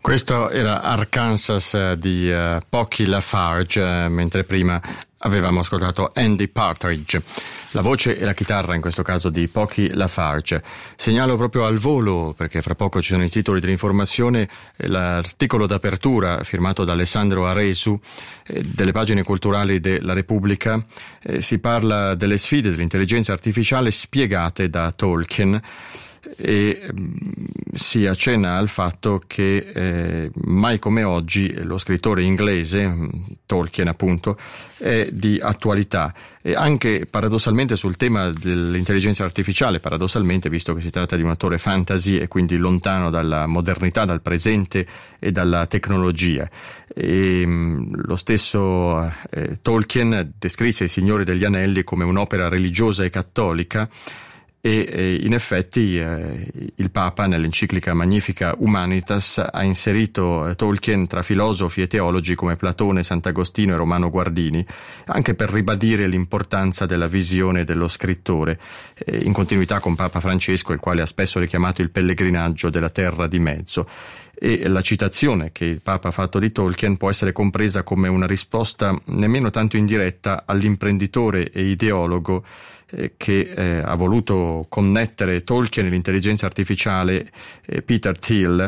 Questo era Arkansas di Pocky Lafarge, mentre prima avevamo ascoltato Andy Partridge. La voce e la chitarra in questo caso di Pocky Lafarge. Segnalo proprio al volo, perché fra poco ci sono i titoli dell'informazione, l'articolo d'apertura firmato da Alessandro Aresu delle pagine culturali della Repubblica. Si parla delle sfide dell'intelligenza artificiale spiegate da Tolkien e si accenna al fatto che mai come oggi lo scrittore inglese, Tolkien appunto, è di attualità, e anche paradossalmente sul tema dell'intelligenza artificiale, paradossalmente, visto che si tratta di un autore fantasy e quindi lontano dalla modernità, dal presente e dalla tecnologia. E lo stesso Tolkien descrisse Il Signore degli Anelli come un'opera religiosa e cattolica, e in effetti il Papa nell'enciclica Magnifica Humanitas ha inserito Tolkien tra filosofi e teologi come Platone, Sant'Agostino e Romano Guardini, anche per ribadire l'importanza della visione dello scrittore, in continuità con Papa Francesco, il quale ha spesso richiamato il pellegrinaggio della terra di mezzo. E la citazione che il Papa ha fatto di Tolkien può essere compresa come una risposta nemmeno tanto indiretta all'imprenditore e ideologo che ha voluto connettere Tolkien e l'intelligenza artificiale, Peter Thiel.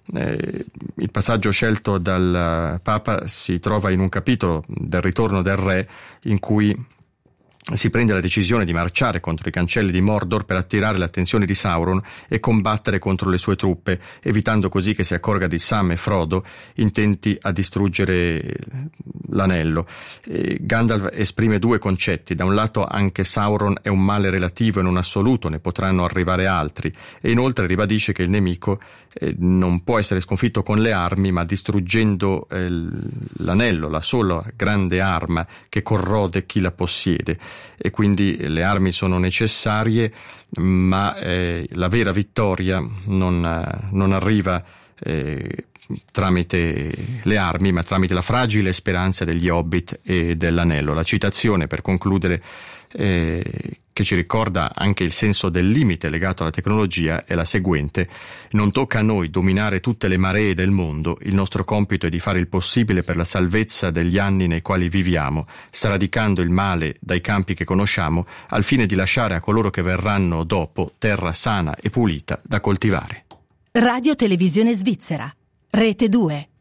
Il passaggio scelto dal Papa si trova in un capitolo del Ritorno del Re, in cui si prende la decisione di marciare contro i cancelli di Mordor per attirare l'attenzione di Sauron e combattere contro le sue truppe, evitando così che si accorga di Sam e Frodo intenti a distruggere l'anello. Gandalf esprime due concetti: da un lato anche Sauron è un male relativo e non assoluto, ne potranno arrivare altri, e inoltre ribadisce che il nemico non può essere sconfitto con le armi, ma distruggendo l'anello, la sola grande arma che corrode chi la possiede. E quindi le armi sono necessarie, ma la vera vittoria non arriva tramite le armi, ma tramite la fragile speranza degli Hobbit e dell'anello. La citazione, per concludere, che ci ricorda anche il senso del limite legato alla tecnologia, è la seguente: non tocca a noi dominare tutte le maree del mondo, il nostro compito è di fare il possibile per la salvezza degli anni nei quali viviamo, sradicando il male dai campi che conosciamo, al fine di lasciare a coloro che verranno dopo terra sana e pulita da coltivare. Radio Televisione Svizzera, Rete 2.